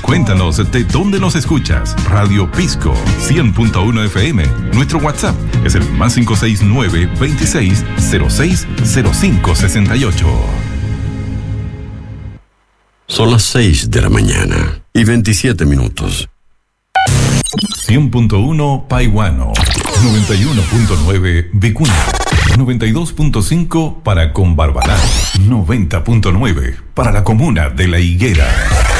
Cuéntanos de dónde nos escuchas. Radio Pisco 100.1 FM. Nuestro WhatsApp es el +569 26 06 05 68. Son las 6 de la mañana y 27 minutos. 100.1 Paihuano, 91.9 Vicuña, 92.5 para Conbarbalá, 90.9 para la comuna de La Higuera.